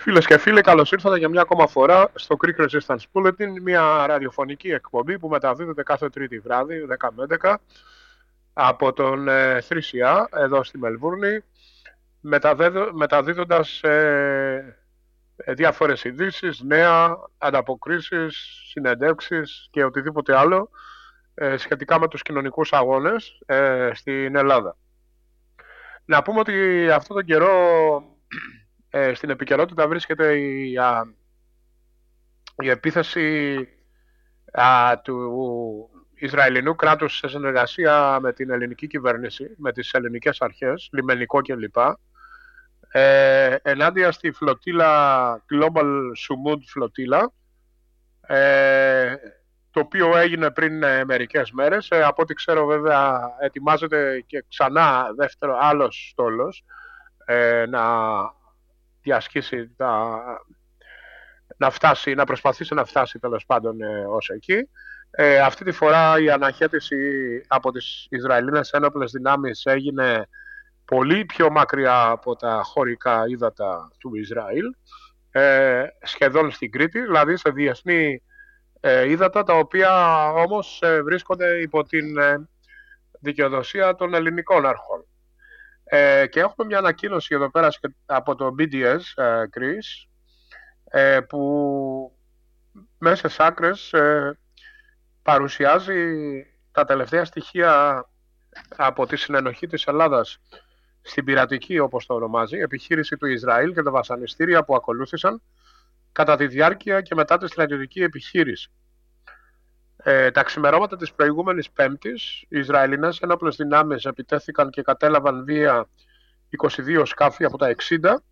Φίλες και φίλοι, καλώς ήρθατε για μια ακόμα φορά στο Greek Resistance Bulletin, μια ραδιοφωνική εκπομπή που μεταδίδεται κάθε Τρίτη βράδυ, 10 με 11, από τον 3CR εδώ στη Μελβούρνη, μεταδίδοντας διάφορες ειδήσεις, νέα, ανταποκρίσεις, συνεντεύξεις και οτιδήποτε άλλο σχετικά με τους κοινωνικούς αγώνες στην Ελλάδα. Να πούμε ότι αυτόν τον καιρό στην επικαιρότητα βρίσκεται η επίθεση του Ισραηλινού κράτους σε συνεργασία με την ελληνική κυβέρνηση, με τις ελληνικές αρχές, λιμενικό κλπ. Ενάντια στη φλωτήλα Global Sumud φλωτήλα, το οποίο έγινε πριν μερικές μέρες. Από ό,τι ξέρω βέβαια ετοιμάζεται και ξανά άλλος στόλος να διασχίσει να προσπαθήσει να φτάσει τέλος πάντων ως εκεί. Αυτή τη φορά η αναχέτηση από τις Ισραηλινές ένοπλες δυνάμεις έγινε πολύ πιο μακριά από τα χωρικά ύδατα του Ισραήλ, σχεδόν στην Κρήτη, δηλαδή σε διεθνή ύδατα, τα οποία όμως βρίσκονται υπό την δικαιοδοσία των ελληνικών αρχών. Και έχουμε μια ανακοίνωση εδώ πέρα από το BDS Greece, που μέσα στις άκρες παρουσιάζει τα τελευταία στοιχεία από τη συνενοχή της Ελλάδας στην πειρατική, όπως το ονομάζει, επιχείρηση του Ισραήλ και τα βασανιστήρια που ακολούθησαν κατά τη διάρκεια και μετά τη στρατιωτική επιχείρηση. Τα ξημερώματα της προηγούμενης Πέμπτης, οι Ισραηλινές ένοπλες δυνάμεις επιτέθηκαν και κατέλαβαν βία 22 σκάφη από τα 60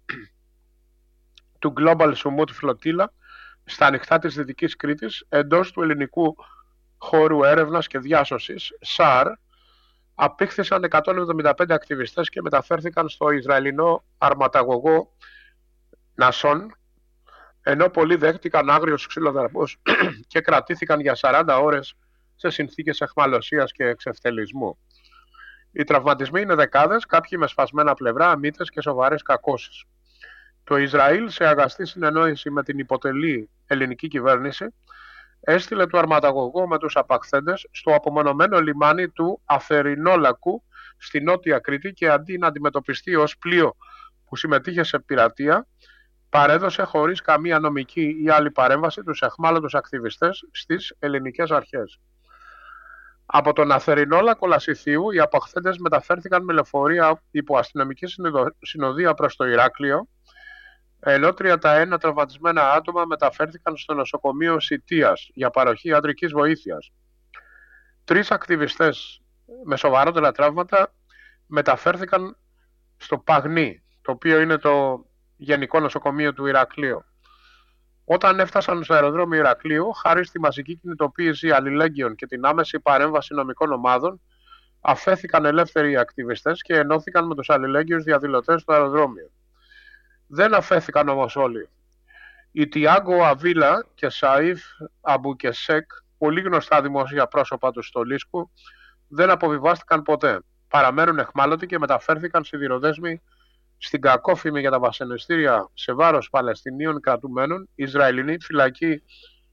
του Global Sumud φλωτήλα στα ανοιχτά της Δυτικής Κρήτης, εντός του ελληνικού χώρου έρευνας και διάσωσης, ΣΑΡ. Απήχθησαν 175 ακτιβιστές και μεταφέρθηκαν στο Ισραηλινό αρματαγωγό Νασόν, ενώ πολλοί δέχτηκαν άγριος ξυλοδαρμός και κρατήθηκαν για 40 ώρες σε συνθήκες αιχμαλωσίας και εξευτελισμού. Οι τραυματισμοί είναι δεκάδες, κάποιοι με σπασμένα πλευρά, αμύτες και σοβαρές κακώσεις. Το Ισραήλ, σε αγαστή συνεννόηση με την υποτελή ελληνική κυβέρνηση, έστειλε το αρματαγωγό με τους απαχθέντες στο απομονωμένο λιμάνι του Αθερινόλακου στη Νότια Κρήτη, και αντί να αντιμετωπιστεί ως πλοίο που συμμετείχε σε πειρατεία, παρέδωσε χωρίς καμία νομική ή άλλη παρέμβαση τους αιχμάλωτους ακτιβιστές στις ελληνικές αρχές. Από τον Αθερινόλακο Λασιθίου οι απαχθέντες μεταφέρθηκαν με λεωφορεία υπό αστυνομική συνοδεία προς το Ηράκλειο, ενώ 31 τραυματισμένα άτομα μεταφέρθηκαν στο νοσοκομείο Σιτίας για παροχή ιατρικής βοήθειας. 3 ακτιβιστές με σοβαρότερα τραύματα μεταφέρθηκαν στο Παγνί, το οποίο είναι το Γενικό Νοσοκομείο του Ηρακλείου. Όταν έφτασαν στο αεροδρόμιο Ηρακλείου, χάρη στη μαζική κινητοποίηση αλληλέγγυων και την άμεση παρέμβαση νομικών ομάδων, αφέθηκαν ελεύθεροι οι ακτιβιστές και ενώθηκαν με τους αλληλέγγυους διαδηλωτές στο αεροδρόμιο. Δεν αφέθηκαν όμως όλοι. Οι Τιάγκο Αβίλα και Σαΐφ Αμπουκεσέκ, πολύ γνωστά δημόσια πρόσωπα του Στολίσκου, δεν αποβιβάστηκαν ποτέ. Παραμένουν αιχμάλωτοι και μεταφέρθηκαν σιδηροδέσμοι στην κακόφημη για τα βασανιστήρια σε βάρος Παλαιστινίων κρατουμένων Ισραηλινή φυλακή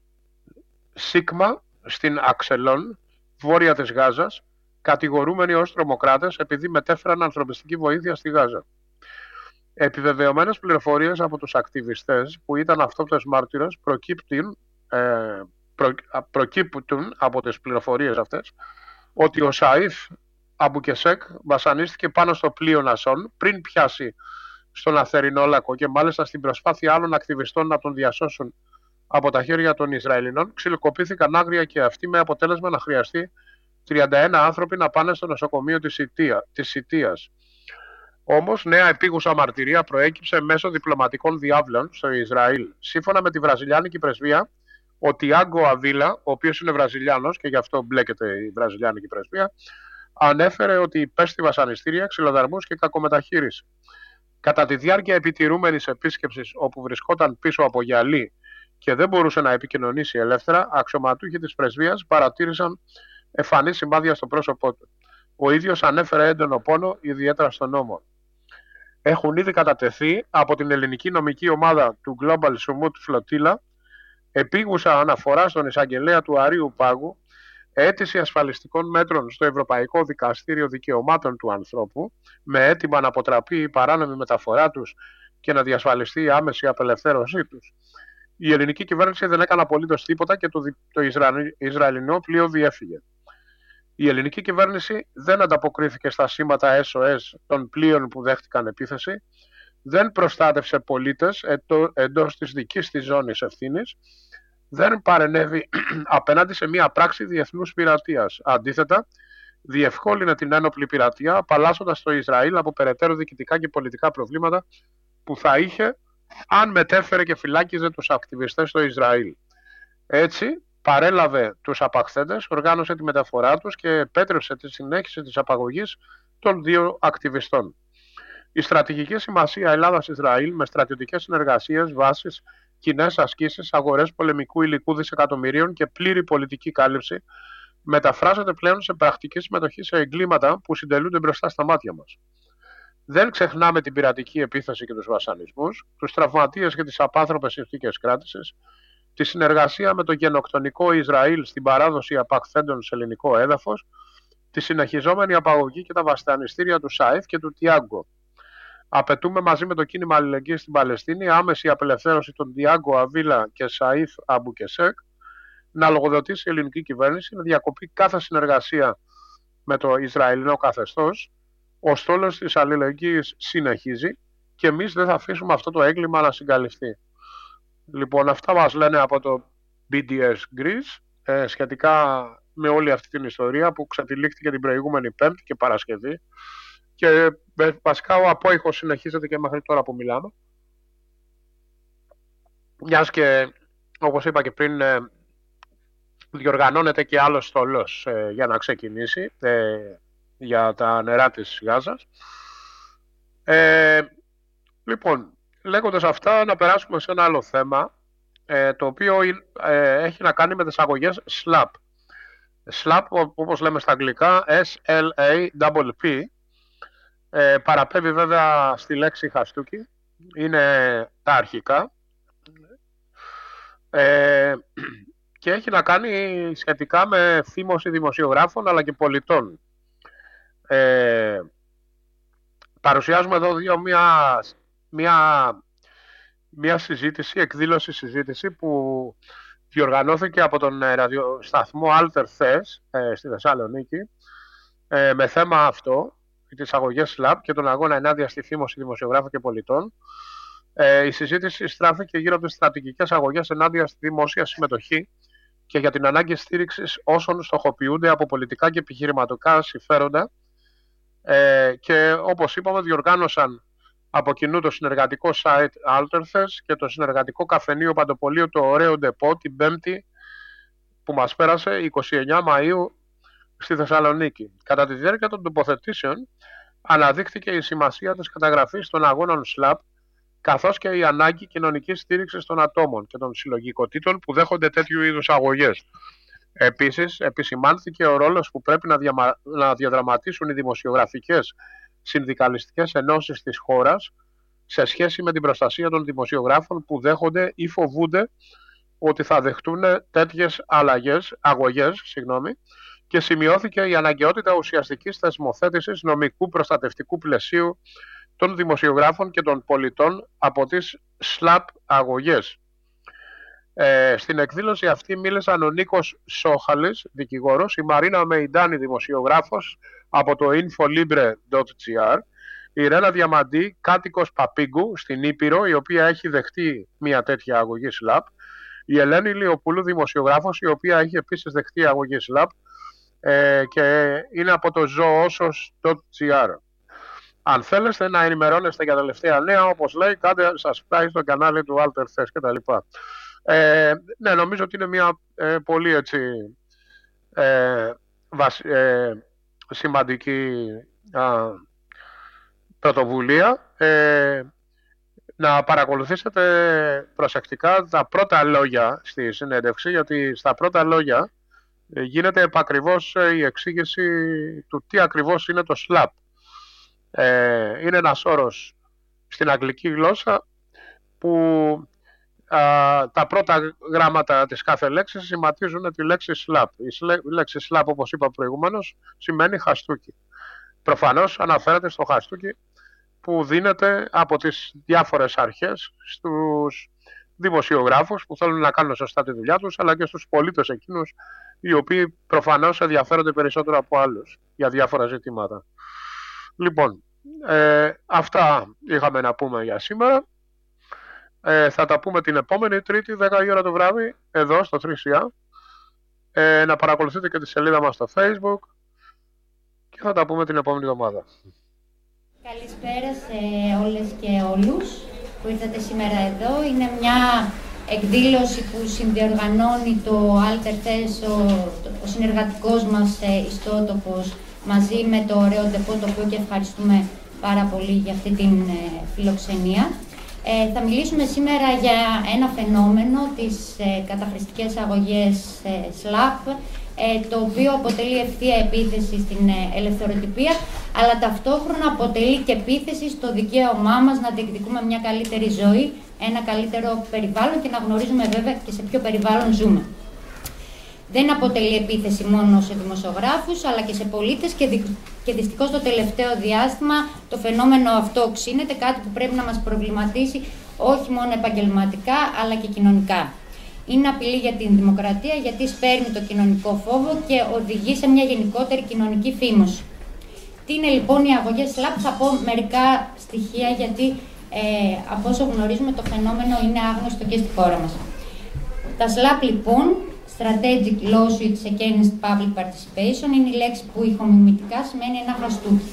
Σίγμα στην Αξελόν, βόρεια της Γάζας, κατηγορούμενοι ως τρομοκράτες επειδή μετέφεραν ανθρωπιστική βοήθεια στη Γάζα. Επιβεβαιωμένες πληροφορίες από τους ακτιβιστές που ήταν αυτόπτες μάρτυρες προκύπτουν από τις πληροφορίες αυτές ότι ο Σαΐφ Αμπουκεσέκ βασανίστηκε πάνω στο πλοίο Νασόν πριν πιάσει στον Αθερινόλακο, και μάλιστα στην προσπάθεια άλλων ακτιβιστών να τον διασώσουν από τα χέρια των Ισραηλινών, ξυλοκοπήθηκαν άγρια και αυτοί, με αποτέλεσμα να χρειαστεί 31 άνθρωποι να πάνε στο νοσοκομείο της Σιτίας. Όμως, νέα επίγουσα μαρτυρία προέκυψε μέσω διπλωματικών διάβλων στο Ισραήλ. Σύμφωνα με τη βραζιλιάνικη πρεσβεία, ο Τιάγκο Αβίλα, ο οποίος είναι Βραζιλιάνος και γι' αυτό μπλέκεται η βραζιλιάνικη πρεσβεία, ανέφερε ότι υπέστη βασανιστήρια, ξυλοδαρμούς και κακομεταχείριση. Κατά τη διάρκεια επιτηρούμενης επίσκεψης, όπου βρισκόταν πίσω από γυαλί και δεν μπορούσε να επικοινωνήσει ελεύθερα, αξιωματούχοι της πρεσβείας παρατήρησαν εμφανή σημάδια στο πρόσωπό του. Ο ίδιος ανέφερε έντονο πόνο, ιδιαίτερα στον ώμο. έχουν ήδη κατατεθεί από την ελληνική νομική ομάδα του Global Sumut Flotilla επίγουσα αναφορά στον εισαγγελέα του Αρείου Πάγου αίτηση ασφαλιστικών μέτρων στο Ευρωπαϊκό Δικαστήριο Δικαιωμάτων του Ανθρώπου με αίτημα να αποτραπεί η παράνομη μεταφορά τους και να διασφαλιστεί η άμεση απελευθέρωσή τους. Η ελληνική κυβέρνηση δεν έκανε απολύτως τίποτα και το Ισραηλινό πλοίο διέφυγε. Η ελληνική κυβέρνηση δεν ανταποκρίθηκε στα σήματα SOS των πλοίων που δέχτηκαν επίθεση, δεν προστάτευσε πολίτες εντός της δικής της ζώνης ευθύνης, δεν παρενέβη απέναντι σε μια πράξη διεθνούς πειρατείας. Αντίθετα, διευκόλυνε την ένοπλη πειρατεία, απαλλάσσοντας το Ισραήλ από περαιτέρω διοικητικά και πολιτικά προβλήματα που θα είχε αν μετέφερε και φυλάκιζε τους ακτιβιστές στο Ισραήλ. Έτσι, παρέλαβε τους απαχθέντες, οργάνωσε τη μεταφορά τους και επέτρεψε τη συνέχιση της απαγωγής των δύο ακτιβιστών. Η στρατηγική σημασία Ελλάδας-Ισραήλ με στρατιωτικές συνεργασίες, βάσεις, κοινές ασκήσεις, αγορές πολεμικού υλικού δισεκατομμυρίων και πλήρη πολιτική κάλυψη μεταφράζεται πλέον σε πρακτική συμμετοχή σε εγκλήματα που συντελούνται μπροστά στα μάτια μας. Δεν ξεχνάμε την πειρατική επίθεση και τους βασανισμούς, τους τραυματίες και τις απάνθρωπες συνθήκες κράτησης, τη συνεργασία με το γενοκτονικό Ισραήλ στην παράδοση απαχθέντων σε ελληνικό έδαφος, τη συνεχιζόμενη απαγωγή και τα βασανιστήρια του ΣΑΕΦ και του Τιάγκο. Απαιτούμε μαζί με το κίνημα αλληλεγγύης στην Παλαιστίνη άμεση απελευθέρωση των Τιάγκο Αβίλα και Σαΐφ Αμπουκεσέκ, να λογοδοτήσει η ελληνική κυβέρνηση, να διακοπεί κάθε συνεργασία με το Ισραηλινό καθεστώς. Ο στόλος της αλληλεγγύης συνεχίζει και εμείς δεν θα αφήσουμε αυτό το έγκλημα να συγκαλυφθεί. Λοιπόν, αυτά μας λένε από το BDS Greece σχετικά με όλη αυτή την ιστορία που ξετυλίχθηκε την προηγούμενη Πέμπτη και Παρασκευή και βασικά ο απόϊχος συνεχίζεται και μέχρι τώρα που μιλάμε. Μιας και, όπως είπα και πριν, διοργανώνεται και άλλος στόλος για να ξεκινήσει για τα νερά της Γάζας. Λοιπόν, λέγοντας αυτά, να περάσουμε σε ένα άλλο θέμα, το οποίο έχει να κάνει με τις αγωγές SLAP. SLAP, όπως λέμε στα αγγλικά, S-L-A-P-P, παραπέμπει βέβαια στη λέξη χαστούκι, είναι τα αρχικά, και έχει να κάνει σχετικά με θύμωση δημοσιογράφων αλλά και πολιτών. Παρουσιάζουμε εδώ μια συζήτηση που διοργανώθηκε από τον ραδιοσταθμό Alter Thes στη Θεσσαλονίκη με θέμα αυτό, τις αγωγές SLAP και τον αγώνα ενάντια στη θύμωση δημοσιογράφων και πολιτών. Η συζήτηση στράφηκε γύρω από τις στρατηγικές αγωγές ενάντια στη δημόσια συμμετοχή και για την ανάγκη στήριξης όσων στοχοποιούνται από πολιτικά και επιχειρηματικά συμφέροντα, και όπως είπαμε διοργάνωσαν από κοινού το συνεργατικό site Alterthes και το συνεργατικό καφενείο Παντοπολείο το Ωραίο Ντεπό την Πέμπτη που μας πέρασε 29 Μαΐου στη Θεσσαλονίκη. Κατά τη διάρκεια των τοποθετήσεων αναδείχθηκε η σημασία της καταγραφής των αγώνων SLAP καθώς και η ανάγκη κοινωνικής στήριξης των ατόμων και των συλλογικοτήτων που δέχονται τέτοιου είδους αγωγές. Επίσης, επισημάνθηκε ο ρόλος που πρέπει να διαδραματίσουν οι δημοσιογραφικές συνδικαλιστικές ενώσεις της χώρας σε σχέση με την προστασία των δημοσιογράφων που δέχονται ή φοβούνται ότι θα δεχτούν τέτοιες αγωγές, και σημειώθηκε η αναγκαιότητα ουσιαστικής θεσμοθέτησης νομικού προστατευτικού πλαισίου των δημοσιογράφων και των πολιτών από τις SLAP αγωγές. Στην εκδήλωση αυτή μίλησαν ο Νίκος Σόχαλης, δικηγόρος, η Μαρίνα Μεϊντάνη, δημοσιογράφος από το infolibre.gr, η Ρένα Διαμαντή, κάτοικος Παπίγκου στην Ήπειρο, η οποία έχει δεχτεί μια τέτοια αγωγή SLAP, η Ελένη Λιοπούλου, δημοσιογράφος, η οποία έχει επίσης δεχτεί αγωγή SLAP και είναι από το zoossos.gr. Αν θέλετε να ενημερώνεστε για τα τελευταία νέα, όπως λέει, κάντε subscribe στο κανάλι του Alter Thes κτλ. Ναι, νομίζω ότι είναι μια πολύ έτσι σημαντική πρωτοβουλία. Να παρακολουθήσετε προσεκτικά τα πρώτα λόγια στη συνέντευξη, γιατί στα πρώτα λόγια γίνεται επακριβώς η εξήγηση του τι ακριβώς είναι το SLAP. Είναι ένας όρος στην αγγλική γλώσσα, που τα πρώτα γράμματα της κάθε λέξης σηματίζουν τη λέξη slap. Η λέξη slap, όπως είπα προηγουμένως, σημαίνει χαστούκι. Προφανώς αναφέρεται στο χαστούκι που δίνεται από τις διάφορες αρχές στους δημοσιογράφους που θέλουν να κάνουν σωστά τη δουλειά τους, αλλά και στους πολίτες εκείνους οι οποίοι προφανώς ενδιαφέρονται περισσότερο από άλλους για διάφορα ζητήματα. Λοιπόν, αυτά είχαμε να πούμε για σήμερα. Θα τα πούμε την επόμενη Τρίτη, 10 η ώρα το βράδυ, εδώ στο 3CR. Να παρακολουθείτε και τη σελίδα μας στο Facebook και θα τα πούμε την επόμενη εβδομάδα. Καλησπέρα σε όλες και όλους που ήρθατε σήμερα εδώ. Είναι μια εκδήλωση που συνδιοργανώνει το Alter Thes, ο συνεργατικός μας ιστότοπος, μαζί με το ωραίο ντεπό, το οποίο και ευχαριστούμε πάρα πολύ για αυτή την φιλοξενία. Θα μιλήσουμε σήμερα για ένα φαινόμενο, τις καταχρηστικές αγωγές SLAPP, το οποίο αποτελεί ευθεία επίθεση στην ελευθεροτυπία, αλλά ταυτόχρονα αποτελεί και επίθεση στο δικαίωμά μας να διεκδικούμε μια καλύτερη ζωή, ένα καλύτερο περιβάλλον και να γνωρίζουμε βέβαια και σε ποιο περιβάλλον ζούμε. Δεν αποτελεί επίθεση μόνο σε δημοσιογράφους, αλλά και σε πολίτες και δυστυχώς το τελευταίο διάστημα το φαινόμενο αυτό οξύνεται, κάτι που πρέπει να μας προβληματίσει όχι μόνο επαγγελματικά, αλλά και κοινωνικά. Είναι απειλή για την δημοκρατία, γιατί σπέρνει το κοινωνικό φόβο και οδηγεί σε μια γενικότερη κοινωνική φήμωση. Τι είναι λοιπόν οι αγωγές SLAPP? Θα πω μερικά στοιχεία, γιατί από όσο γνωρίζουμε το φαινόμενο είναι άγνωστο και στη χώρα μας. Τα SLAPP λοιπόν, Strategic Lawsuits Against Public Participation, είναι η λέξη που ηχομιμητικά σημαίνει ένα χαστούκι.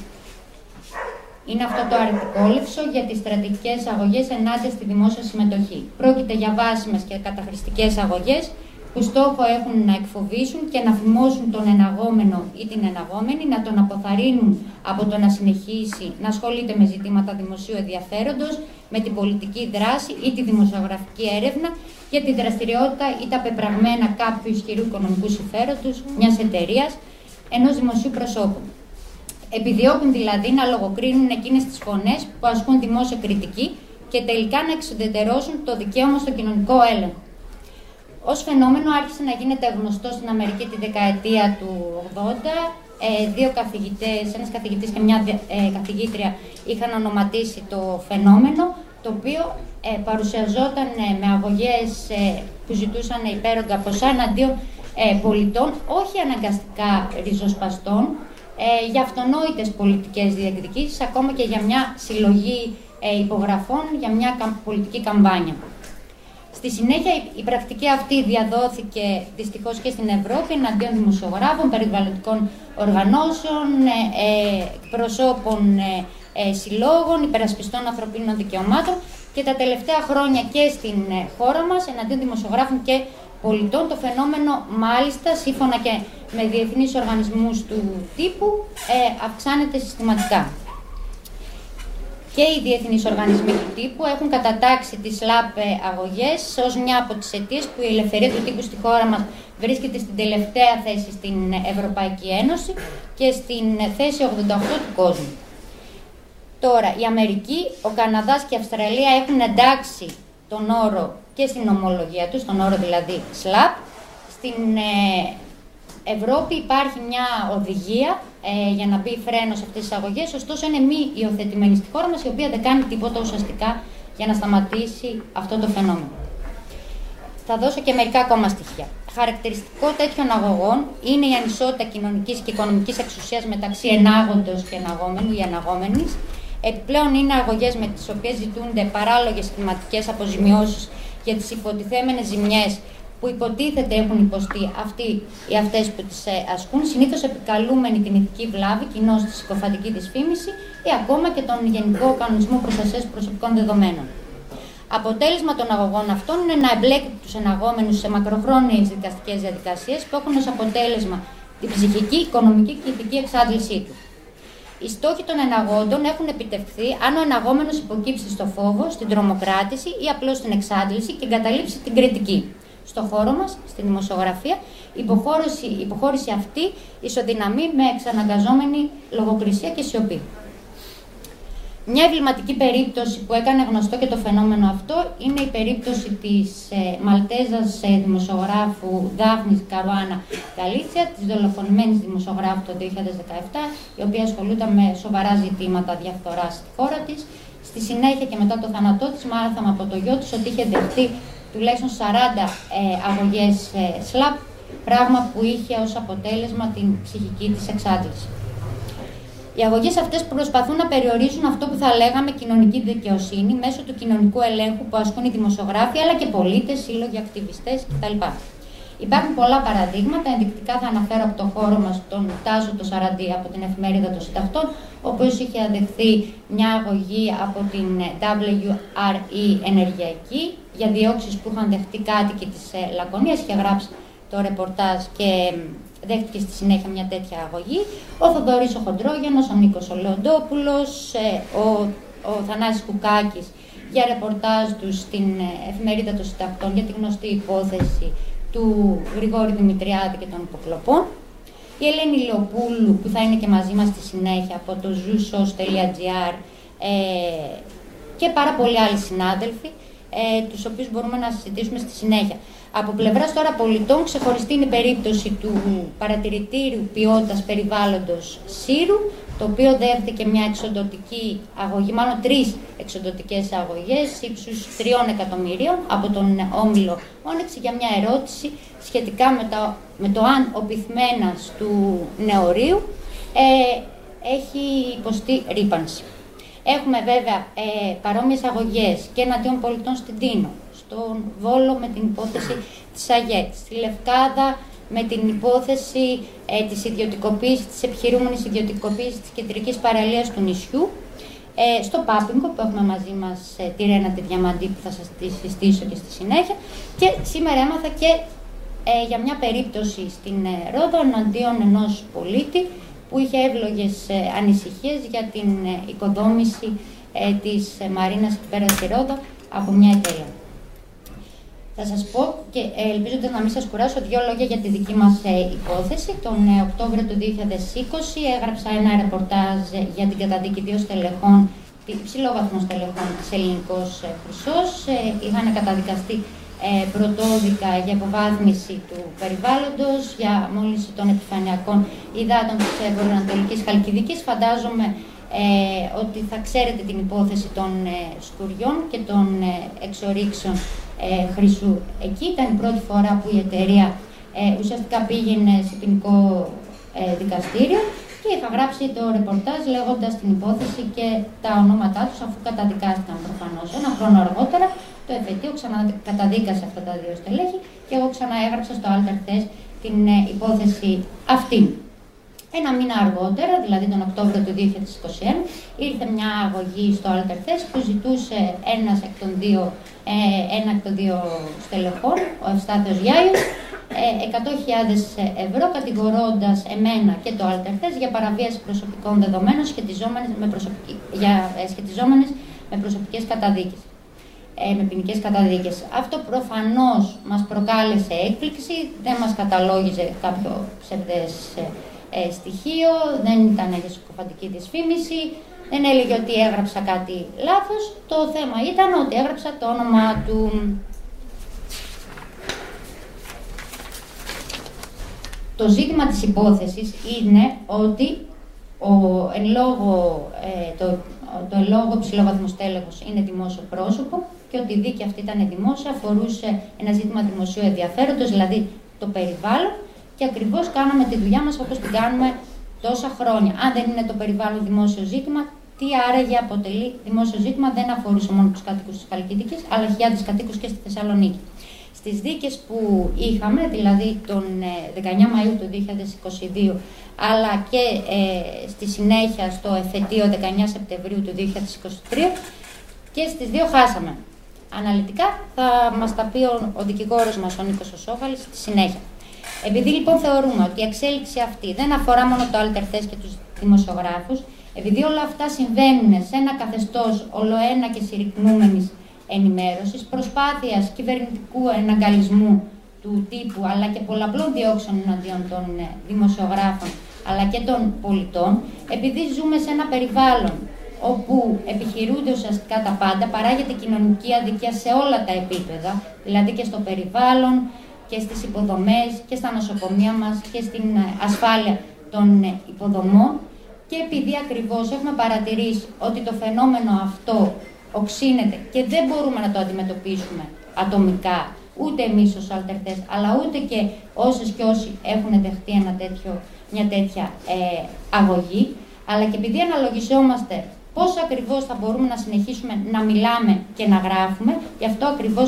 Είναι αυτό το αρνητικόληψο για τις στρατηγικές αγωγές ενάντια στη δημόσια συμμετοχή. Πρόκειται για βάσιμες και καταχρηστικές αγωγές που στόχο έχουν να εκφοβήσουν και να φημώσουν τον εναγόμενο ή την εναγόμενη, να τον αποθαρρύνουν από το να συνεχίσει να ασχολείται με ζητήματα δημοσίου ενδιαφέροντος, με την πολιτική δράση ή τη δημοσιογραφική έρευνα, για τη δραστηριότητα ή τα πεπραγμένα κάποιου ισχυρού οικονομικού συμφέροντος, μιας εταιρείας, ενός δημοσίου προσώπου. Επιδιώκουν δηλαδή να λογοκρίνουν εκείνες τις φωνές που ασκούν δημόσια κριτική και τελικά να εξουδετερώσουν το δικαίωμα στο κοινωνικό έλεγχο. Ως φαινόμενο άρχισε να γίνεται γνωστό στην Αμερική τη δεκαετία του 80. Δύο καθηγητές, ένας καθηγητής και μια καθηγήτρια είχαν ονοματίσει το φαινόμενο, το οποίο παρουσιαζόταν με αγωγές που ζητούσαν υπέρογκα ποσά εναντίον πολιτών, όχι αναγκαστικά ριζοσπαστών, για αυτονόητες πολιτικές διεκδικήσεις, ακόμα και για μια συλλογή υπογραφών, για μια πολιτική καμπάνια. Στη συνέχεια η πρακτική αυτή διαδόθηκε δυστυχώς και στην Ευρώπη εναντίον δημοσιογράφων, περιβαλλοντικών οργανώσεων, προσώπων συλλόγων, υπερασπιστών ανθρωπίνων δικαιωμάτων και τα τελευταία χρόνια και στην χώρα μας εναντίον δημοσιογράφων και πολιτών. Το φαινόμενο μάλιστα, σύμφωνα και με διεθνείς οργανισμούς του τύπου, αυξάνεται συστηματικά. Και οι διεθνείς οργανισμοί του τύπου έχουν κατατάξει τις SLAPP αγωγές ως μια από τις αιτίες που η ελευθερία του τύπου στη χώρα μας βρίσκεται στην τελευταία θέση στην Ευρωπαϊκή Ένωση και στην θέση 88 του κόσμου. Τώρα, η Αμερική, ο Καναδάς και η Αυστραλία έχουν εντάξει τον όρο και στην ομολογία τους, τον όρο δηλαδή SLAPP. Στην Ευρώπη υπάρχει μια οδηγία για να μπει φρένο σε αυτές τις αγωγές, ωστόσο είναι μη υιοθετημένη στη χώρα μας, η οποία δεν κάνει τίποτα ουσιαστικά για να σταματήσει αυτό το φαινόμενο. Θα δώσω και μερικά ακόμα στοιχεία. Χαρακτηριστικό τέτοιων αγωγών είναι η ανισότητα κοινωνικής και οικονομικής εξουσίας μεταξύ ενάγοντος και εναγόμενου ή εναγόμενης. Επιπλέον είναι αγωγές με τις οποίες ζητούνται παράλογες κλιματικές αποζημιώσεις για τις υποτιθέμενες ζημιές που υποτίθεται έχουν υποστεί αυτοί ή αυτές που τις ασκούν, συνήθως επικαλούμενοι την ηθική βλάβη, κοινώς τη συκοφαντική δυσφήμιση ή ακόμα και τον Γενικό Κανονισμό Προστασίας Προσωπικών Δεδομένων. Αποτέλεσμα των αγωγών αυτών είναι να εμπλέκει τους εναγόμενους σε μακροχρόνιες δικαστικές διαδικασίες που έχουν ως αποτέλεσμα την ψυχική, οικονομική και ηθική εξάντλησή του. Οι στόχοι των εναγόντων έχουν επιτευχθεί αν ο εναγόμενος υποκύψει στο φόβο, στην τρομοκράτηση ή απλώς στην εξάντληση και εγκαταλείψει την κριτική. Στο χώρο μας, στη δημοσιογραφία, η υποχώρηση αυτή ισοδυναμεί με εξαναγκαζόμενη λογοκρισία και σιωπή. Μια εμβληματική περίπτωση που έκανε γνωστό και το φαινόμενο αυτό είναι η περίπτωση της Μαλτέζας δημοσιογράφου Δάφνης Καρουάνα Γκαλίτσια, της δολοφονημένης δημοσιογράφου το 2017, η οποία ασχολούνταν με σοβαρά ζητήματα διαφθοράς στη χώρα της. Στη συνέχεια και μετά το θάνατό της, μάθαμε από το γιο της ότι είχε δεχτεί τουλάχιστον 40 αγωγές ΣΛΑΠ, πράγμα που είχε ως αποτέλεσμα την ψυχική της εξάντληση. Οι αγωγές αυτές προσπαθούν να περιορίσουν αυτό που θα λέγαμε κοινωνική δικαιοσύνη μέσω του κοινωνικού ελέγχου που ασκούν οι δημοσιογράφοι, αλλά και πολίτες, σύλλογοι, ακτιβιστές κτλ. Υπάρχουν πολλά παραδείγματα. Ενδεικτικά θα αναφέρω από το χώρο μας τον Τάσο το Σαραντή από την εφημερίδα των Συντακτών, ο οποίος είχε αδεχθεί μια αγωγή από την WRE Ενεργειακή για διώξεις που είχαν δεχτεί κάτοικοι της Λακωνίας. Είχε γράψει το ρεπορτάζ και δέχτηκε στη συνέχεια μια τέτοια αγωγή. Ο Θοδωρής ο Χοντρόγιανος, ο Νίκος ο Λεοντόπουλος, ο Θανάσης Κουκάκης για ρεπορτάζ του στην εφημερίδα των Συντακτών για τη γνωστή υπόθεση του Γρηγόρη Δημητριάδη και των υποκλοπών. Η Ελένη Λεοπούλου, που θα είναι και μαζί μας στη συνέχεια από το zoosos.gr, και πάρα πολλοί άλλοι συνάδελφοι, τους οποίους μπορούμε να συζητήσουμε στη συνέχεια. Από πλευράς τώρα πολιτών, ξεχωριστή είναι η περίπτωση του παρατηρητήριου ποιότητας περιβάλλοντος Σύρου, το οποίο δέχτηκε μια εξοντωτική αγωγή, μάλλον 3 εξοντωτικές αγωγές ύψους 3 εκατομμυρίων από τον Όμιλο Όνεξη για μια ερώτηση σχετικά με το αν ο πυθμένας του νεορίου έχει υποστεί ρύπανση. Έχουμε βέβαια παρόμοιες αγωγές και εναντίον πολιτών στην Τίνο, στον Βόλο με την υπόθεση της ΑΓΕΚ, στη Λευκάδα με την υπόθεση της ιδιωτικοποίησης, της επιχειρούμενης ιδιωτικοποίησης της κεντρικής παραλίας του νησιού, στο Πάπινγκο που έχουμε μαζί μας τη Ρένα τη Διαμαντή που θα σας τη συστήσω και στη συνέχεια, και σήμερα έμαθα και για μια περίπτωση στην Ρόδο εναντίον ενός πολίτη που είχε εύλογες ανησυχίες για την οικοδόμηση της Μαρίνας εκεί πέρα στη Ρόδο από μια εταιρεία. Θα σας πω και ελπίζοντας να μην σας κουράσω 2 λόγια για τη δική μας υπόθεση. Τον Οκτώβριο του 2020 έγραψα ένα ρεπορτάζ για την καταδίκη 2 στελεχών, υψηλόβαθμων στελεχών της Ελληνικός Χρυσός. Είχαν καταδικαστεί πρωτόδικα για υποβάθμιση του περιβάλλοντος, για μόλυνση των επιφανειακών υδάτων της βορειοανατολικής Χαλκιδικής. Φαντάζομαι ότι θα ξέρετε την υπόθεση των σκουριών και των εξορίξεων χρυσού εκεί. Ήταν η πρώτη φορά που η εταιρεία ουσιαστικά πήγαινε σε ποινικό δικαστήριο και είχα γράψει το ρεπορτάζ λέγοντας την υπόθεση και τα ονόματά τους, αφού καταδικάστηκαν προφανώς. Ένα χρόνο αργότερα το εφετείο ξανακαταδίκασε αυτά τα 2 στελέχη και εγώ ξαναέγραψα στο Alter Test την υπόθεση αυτή. Ένα μήνα αργότερα, δηλαδή τον Οκτώβριο του 2021, ήρθε μια αγωγή στο Alter Test που ζητούσε ένα εκ των 2 στελεχών, ο Ευστάθιος Γιάιος, 100.000 ευρώ, κατηγορώντας εμένα και το Alter Test για παραβίαση προσωπικών δεδομένων σχετιζόμενες με προσωπικές καταδίκες, με ποινικές καταδίκες. Αυτό προφανώς μας προκάλεσε έκπληξη, δεν μας καταλόγιζε κάποιο ψευδές στοιχείο, δεν ήταν για συκοφαντική δυσφήμιση, δεν έλεγε ότι έγραψα κάτι λάθος. Το θέμα ήταν ότι έγραψα το όνομά του. Το ζήτημα της υπόθεσης είναι ότι το εν λόγω ψηλόβαθμο στέλεχος είναι δημόσιο πρόσωπο και ότι η δίκη αυτή ήταν δημόσια, αφορούσε ένα ζήτημα δημοσίου ενδιαφέροντος, δηλαδή το περιβάλλον, και ακριβώς κάναμε τη δουλειά μας όπως την κάνουμε τόσα χρόνια. Αν δεν είναι το περιβάλλον δημόσιο ζήτημα, τι άραγε αποτελεί δημόσιο ζήτημα? Δεν αφορούσε μόνο τους κατοίκους της Χαλκιδικής, αλλά χιλιάδες κατοίκους και στη Θεσσαλονίκη. Στις δίκες που είχαμε, δηλαδή τον 19 Μαΐου του 2022, αλλά και στη συνέχεια στο εφετείο 19 Σεπτεμβρίου του 2023, και στις 2 χάσαμε. Αναλυτικά θα μας τα πει ο δικηγόρος μας, ο Νίκος ο Σόφαλης, στη συνέχεια. Επειδή λοιπόν θεωρούμε ότι η εξέλιξη αυτή δεν αφορά μόνο το Alter Test και τους δημοσιογράφους, επειδή όλα αυτά συμβαίνουν σε ένα καθεστώς ολοένα και συρρυκνούμενης ενημέρωσης, προσπάθειας κυβερνητικού εναγκαλισμού του τύπου, αλλά και πολλαπλών διώξεων εναντίον των δημοσιογράφων, αλλά και των πολιτών, επειδή ζούμε σε ένα περιβάλλον όπου επιχειρούνται ουσιαστικά τα πάντα, παράγεται κοινωνική αδικία σε όλα τα επίπεδα, δηλαδή και στο περιβάλλον και στις υποδομές και στα νοσοκομεία μας και στην ασφάλεια των υποδομών. Και επειδή ακριβώς έχουμε παρατηρήσει ότι το φαινόμενο αυτό οξύνεται και δεν μπορούμε να το αντιμετωπίσουμε ατομικά, ούτε εμείς ως αλτερτές, αλλά ούτε και όσες και όσοι έχουν δεχτεί μια τέτοια αγωγή, αλλά και επειδή αναλογιζόμαστε πώς ακριβώς θα μπορούμε να συνεχίσουμε να μιλάμε και να γράφουμε, γι' αυτό ακριβώς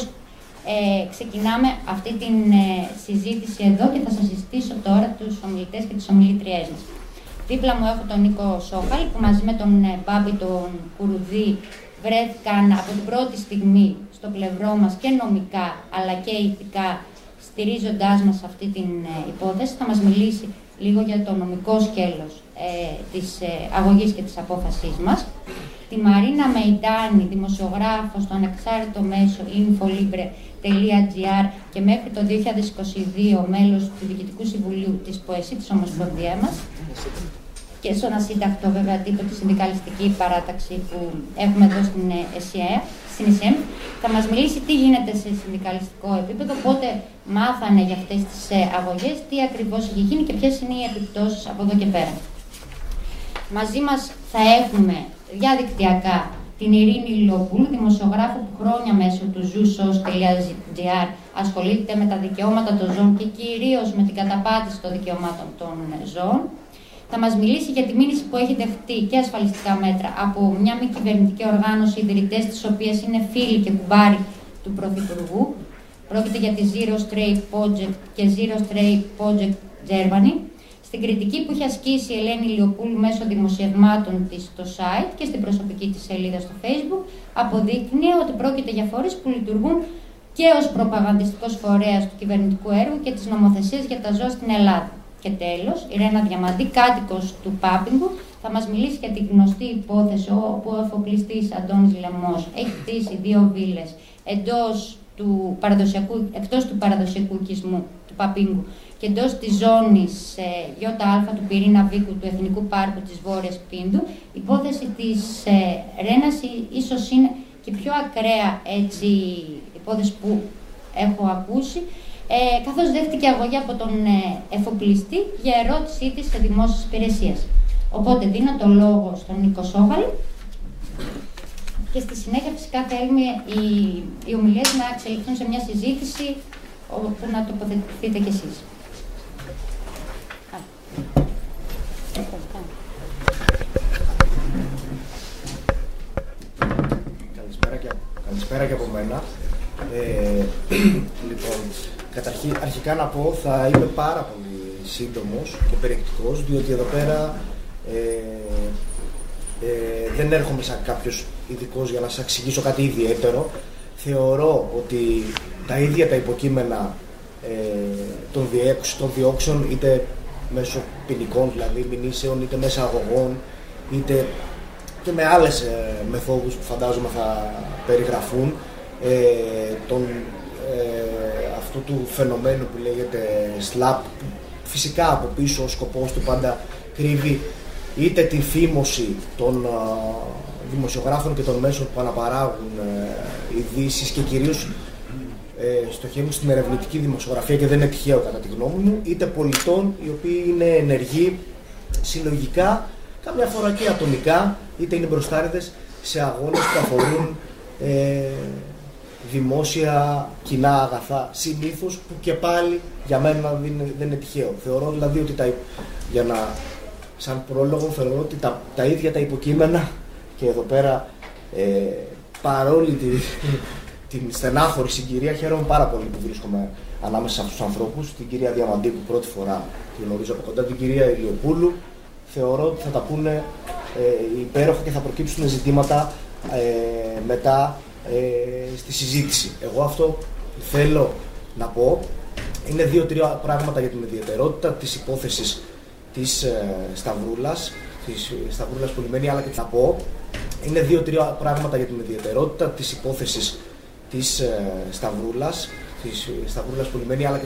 ξεκινάμε αυτή την συζήτηση εδώ και θα σας συζητήσω τώρα τους ομιλητές και τις ομιλήτριές μας. Δίπλα μου έχω τον Νίκο Σόχαλ, που μαζί με τον Μπάμπη τον Κουρουδί βρέθηκαν από την πρώτη στιγμή στο πλευρό μας και νομικά αλλά και ηθικά, στηρίζοντάς μας αυτή την υπόθεση. Θα μας μιλήσει λίγο για το νομικό σκέλος της αγωγής και της απόφασής μας. Τη Μαρίνα Μεϊντάνη, δημοσιογράφο στο ανεξάρτητο μέσο infolibre.gr και μέχρι το 2022 μέλος του Διοικητικού Συμβουλίου της ΠΟΕΣΥ, της Ομοσπονδίας μας, και στον ασύντακτο βέβαια τύπο τη συνδικαλιστική παράταξη που έχουμε εδώ στην ΕΣΥΕΜ. Θα μας μιλήσει τι γίνεται σε συνδικαλιστικό επίπεδο, πότε μάθανε για αυτές τις αγωγές, τι ακριβώς έχει γίνει και ποιες είναι οι επιπτώσεις από εδώ και πέρα. Μαζί μας θα έχουμε διαδικτυακά την Ειρήνη Λιοπούλου, δημοσιογράφο που χρόνια μέσω του zoosos.gr ασχολείται με τα δικαιώματα των ζώων και κυρίως με την καταπάτηση των δικαιωμάτων των ζώων. Θα μας μιλήσει για τη μήνυση που έχει δεχτεί και ασφαλιστικά μέτρα από μια μη κυβερνητική οργάνωση, ιδρυτές της οποίας είναι φίλοι και κουμπάροι του Πρωθυπουργού. Πρόκειται για τη Zero Stray Project και Zero Stray Project Germany. Στην κριτική που έχει ασκήσει η Ελένη Λιοπούλου μέσω δημοσιευμάτων της στο site και στην προσωπική της σελίδα στο Facebook, αποδείκνυε ότι πρόκειται για φορείς που λειτουργούν και ως προπαγανδιστικός φορέας του κυβερνητικού έργου και της νομοθεσίας για τα ζώα στην Ελλάδα. Και τέλος, η Ρένα Διαμαντή, κάτοικος του Πάπινγκου, θα μας μιλήσει για την γνωστή υπόθεση όπου ο εφοπλιστής Αντώνης Λεμός έχει χτίσει 2 βίλες εκτός του παραδοσιακού οικισμού του Παπίνγκου και εντός της ζώνης ΙΑ του πυρήνα Βίκου του Εθνικού Πάρκου της Βόρειας Πίνδου. Η υπόθεση της Ρένας ίσως είναι και πιο ακραία υπόθεση που έχω ακούσει, καθώς δέχτηκε αγωγή από τον εφοπλιστή για ερώτησή της σε δημόσιες υπηρεσίες. Οπότε δίνω το λόγο στον Νίκο Σόχαλ και στη συνέχεια φυσικά θέλουμε οι ομιλίες να εξελιχθούν σε μια συζήτηση όπου να τοποθετηθείτε κι εσείς. Καλησπέρα και από μένα. Λοιπόν, αρχικά να πω, θα είμαι πάρα πολύ σύντομος και περιεκτικός, διότι εδώ πέρα δεν έρχομαι σαν κάποιος ειδικός για να σας εξηγήσω κάτι ιδιαίτερο. Θεωρώ ότι τα ίδια τα υποκείμενα των διώξεων, είτε μέσω ποινικών, δηλαδή μηνύσεων, είτε μέσα αγωγών, είτε και με άλλες μεθόδους που φαντάζομαι θα περιγραφούν, αυτού του φαινομένου που λέγεται SLAPP, φυσικά από πίσω ο σκοπός του πάντα κρύβει είτε την φήμωση των δημοσιογράφων και των μέσων που αναπαράγουν ειδήσεις και κυρίως στοχεύουν στην ερευνητική δημοσιογραφία, και δεν είναι τυχαίο κατά τη γνώμη μου, είτε πολιτών οι οποίοι είναι ενεργοί συλλογικά, καμιά φορά και ατομικά, είτε είναι μπροστάριδες σε αγώνες που αφορούν δημόσια κοινά αγαθά, συνήθως, που και πάλι για μένα δεν είναι τυχαίο. Θεωρώ δηλαδή ότι σαν πρόλογο θεωρώ ότι τα ίδια τα υποκείμενα, και εδώ πέρα παρόλη την στενάχωρη συγκυρία, χαίρομαι πάρα πολύ που βρίσκομαι ανάμεσα σε αυτούς τους ανθρώπους, την κυρία Διαμαντή που πρώτη φορά τη γνωρίζω από κοντά, την κυρία Ηλιοπούλου. Θεωρώ ότι θα τα πούνε υπέροχα και θα προκύψουν ζητήματα μετά στη συζήτηση. Εγώ αυτό θέλω να πω είναι 2-3 πράγματα για την ιδιαιτερότητα της υπόθεσης της Σταυρούλας Πολυμένη, αλλά και να πω είναι 2-3 πράγματα για την ιδιαιτερότητα της υπόθεσης της Σταυρούλας Πολυμένη, αλλά